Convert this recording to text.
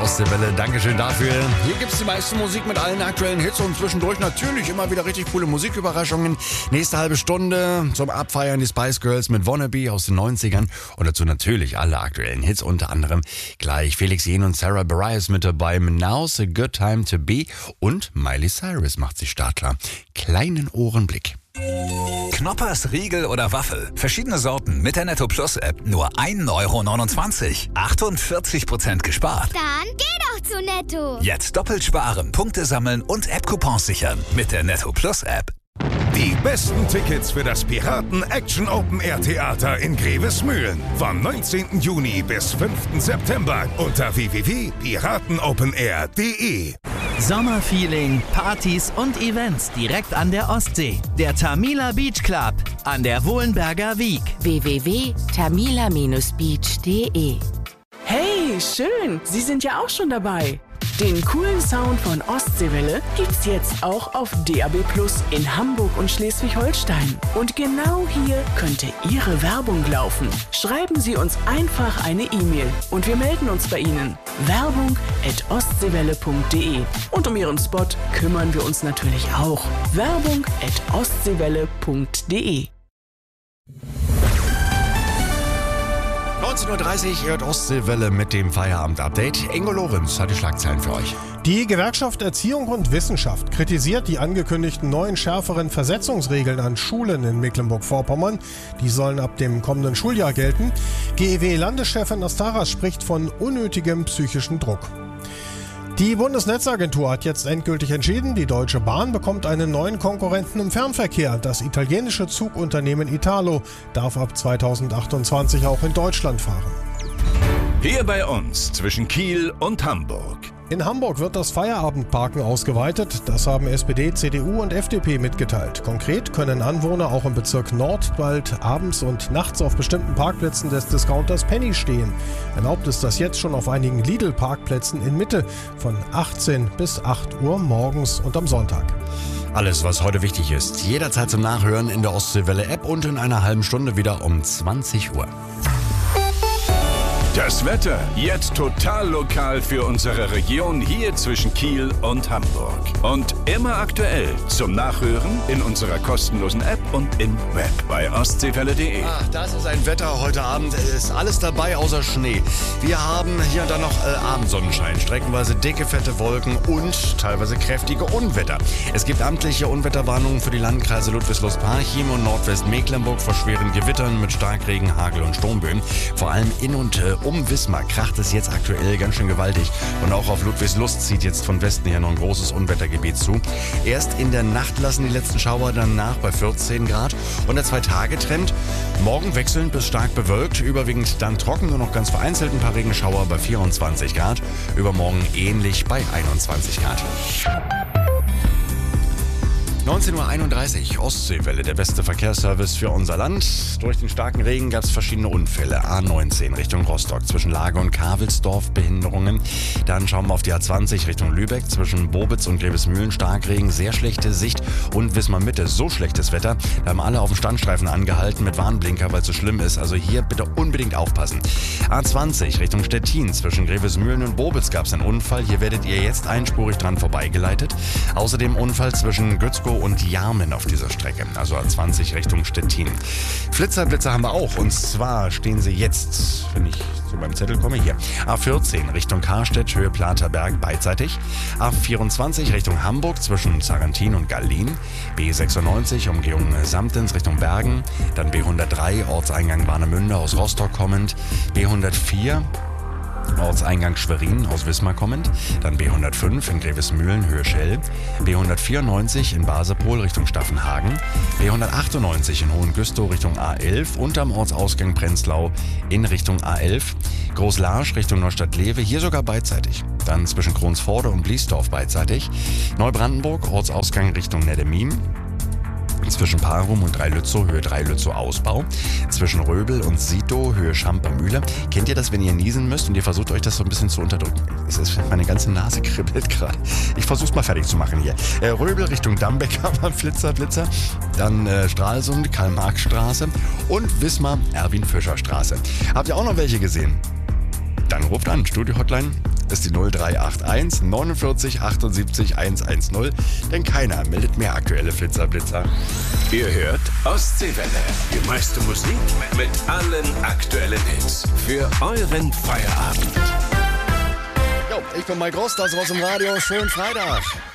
Ostseewelle. Dankeschön dafür. Hier gibt's die meiste Musik mit allen aktuellen Hits und zwischendurch natürlich immer wieder richtig coole Musiküberraschungen. Nächste halbe Stunde zum Abfeiern die Spice Girls mit Wannabe aus den 90ern und dazu natürlich alle aktuellen Hits, unter anderem gleich Felix Jähn und Sarah Bareilles mit dabei. Now's a good time to be und Miley Cyrus macht sich startklar. Kleinen Ohrenblick. Knoppers, Riegel oder Waffel. Verschiedene Sorten mit der Netto Plus App. Nur 1,29 €. 48% gespart. Dann geh doch zu Netto. Jetzt doppelt sparen, Punkte sammeln und App-Coupons sichern mit der Netto Plus App. Die besten Tickets für das Piraten Action Open Air Theater in Grevesmühlen vom 19. Juni bis 5. September unter www.piratenopenair.de. Sommerfeeling, Partys und Events direkt an der Ostsee. Der Tamila Beach Club an der Wohlenberger Wiek. www.tamila-beach.de. Hey, schön! Sie sind ja auch schon dabei. Den coolen Sound von Ostseewelle gibt's jetzt auch auf DAB+ in Hamburg und Schleswig-Holstein. Und genau hier könnte Ihre Werbung laufen. Schreiben Sie uns einfach eine E-Mail und wir melden uns bei Ihnen. Werbung@ostseewelle.de. Und um Ihren Spot kümmern wir uns natürlich auch. Werbung@ostseewelle.de. 19:30 Uhr hört Ostseewelle mit dem Feierabend-Update. Ingo Lorenz hat die Schlagzeilen für euch. Die Gewerkschaft Erziehung und Wissenschaft kritisiert die angekündigten neuen schärferen Versetzungsregeln an Schulen in Mecklenburg-Vorpommern. Die sollen ab dem kommenden Schuljahr gelten. GEW-Landeschefin Astaras spricht von unnötigem psychischen Druck. Die Bundesnetzagentur hat jetzt endgültig entschieden, die Deutsche Bahn bekommt einen neuen Konkurrenten im Fernverkehr. Das italienische Zugunternehmen Italo darf ab 2028 auch in Deutschland fahren. Hier bei uns zwischen Kiel und Hamburg. In Hamburg wird das Feierabendparken ausgeweitet. Das haben SPD, CDU und FDP mitgeteilt. Konkret können Anwohner auch im Bezirk Nord bald abends und nachts auf bestimmten Parkplätzen des Discounters Penny stehen. Erlaubt ist das jetzt schon auf einigen Lidl-Parkplätzen in Mitte von 18 bis 8 Uhr morgens und am Sonntag. Alles, was heute wichtig ist, jederzeit zum Nachhören in der Ostseewelle-App und in einer halben Stunde wieder um 20 Uhr. Das Wetter jetzt total lokal für unsere Region hier zwischen Kiel und Hamburg. Und immer aktuell zum Nachhören in unserer kostenlosen App und im Web bei ostseewelle.de. Ach, das ist ein Wetter heute Abend. Es ist alles dabei außer Schnee. Wir haben hier und da noch Abendsonnenschein, streckenweise dicke, fette Wolken und teilweise kräftige Unwetter. Es gibt amtliche Unwetterwarnungen für die Landkreise Ludwigslust-Parchim und Nordwestmecklenburg vor schweren Gewittern mit Starkregen, Hagel und Sturmböen. Vor allem in und um Wismar kracht es jetzt aktuell ganz schön gewaltig. Und auch auf Ludwigslust zieht jetzt von Westen her noch ein großes Unwettergebiet zu. Erst in der Nacht lassen die letzten Schauer dann nach bei 14 Grad. Und der 2-Tage-Trend, morgen wechselnd bis stark bewölkt, überwiegend dann trocken, nur noch ganz vereinzelt ein paar Regenschauer bei 24 Grad. Übermorgen ähnlich bei 21 Grad. 19:31 Uhr, Ostseewelle, der beste Verkehrsservice für unser Land. Durch den starken Regen gab es verschiedene Unfälle. A19 Richtung Rostock, zwischen Lage und Kavelsdorf Behinderungen. Dann schauen wir auf die A20 Richtung Lübeck, zwischen Bobitz und Grevesmühlen Starkregen, sehr schlechte Sicht. Und Wismar Mitte, so schlechtes Wetter. Da haben alle auf dem Standstreifen angehalten mit Warnblinker, weil es so schlimm ist. Also hier bitte unbedingt aufpassen. A20 Richtung Stettin, zwischen Grevesmühlen und Bobitz gab es einen Unfall. Hier werdet ihr jetzt einspurig dran vorbeigeleitet. Außerdem Unfall zwischen Gützkow und Jarmen auf dieser Strecke, also A20 Richtung Stettin. Blitzerblitzer haben wir auch, und zwar stehen sie jetzt, wenn ich zu meinem Zettel komme, hier. A14 Richtung Karstedt, Höhe Platerberg, beidseitig. A24 Richtung Hamburg zwischen Zarentin und Gallin. B96 Umgehung Samtens Richtung Bergen. Dann B103 Ortseingang Warnemünde aus Rostock kommend. B104 Ortseingang Schwerin aus Wismar kommend, dann B105 in Grevesmühlen, Höhe Schell, B494 in Basepol Richtung Staffenhagen, B198 in Hohengüstow Richtung A11 und am Ortsausgang Prenzlau in Richtung A11, Großlarsch Richtung Neustadt-Lewe, hier sogar beidseitig. Dann zwischen Kronsforde und Bliesdorf beidseitig, Neubrandenburg Ortsausgang Richtung Neddemin, zwischen Parum und Dreilützow, Höhe Dreilützow Ausbau. Zwischen Röbel und Sito, Höhe Schampermühle. Kennt ihr das, wenn ihr niesen müsst und ihr versucht euch das so ein bisschen zu unterdrücken? Meine ganze Nase kribbelt gerade. Ich versuch's mal fertig zu machen hier. Röbel Richtung Dambeck haben wir Blitzer. Dann Stralsund, Karl-Marx-Straße und Wismar, Erwin-Fischer-Straße. Habt ihr auch noch welche gesehen? Dann ruft an, Studio-Hotline ist die 0381 49 78 110, denn keiner meldet mehr aktuelle Flitzer-Blitzer. Ihr hört Ostseewelle. Die meiste Musik mit allen aktuellen Hits. Für euren Feierabend. Jo, ich bin Mike Rost, das war's im Radio. Schönen Freitag.